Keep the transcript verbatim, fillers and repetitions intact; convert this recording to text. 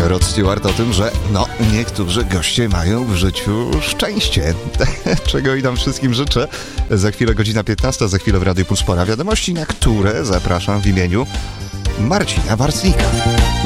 Rod Stewart o tym, że no, niektórzy goście mają w życiu szczęście. Czego i nam wszystkim życzę. Za chwilę godzina piętnasta, za chwilę w Radiu Puls pora wiadomości, na które zapraszam w imieniu Marcina Warcnika.